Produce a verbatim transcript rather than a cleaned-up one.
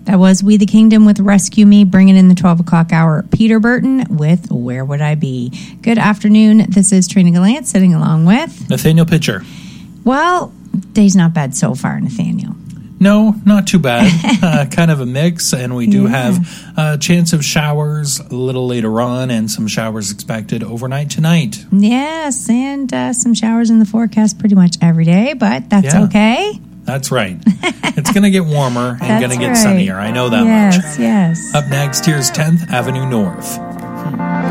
That was We the Kingdom with Rescue Me, bringing in the twelve o'clock hour. Peter Burton with Where Would I Be? Good afternoon. This is Trina Gallant sitting along with Nathaniel Pitcher. Well, day's not bad so far, Nathaniel. No, not too bad. uh, kind of a mix, and we do Yeah. have a chance of showers a little later on, and some showers expected overnight tonight. Yes, and uh, some showers in the forecast pretty much every day, but that's Yeah. okay. That's right. It's going to get warmer and That's going to get right. sunnier. I know that yes, much. Yes, yes. Up next, here's tenth Avenue North.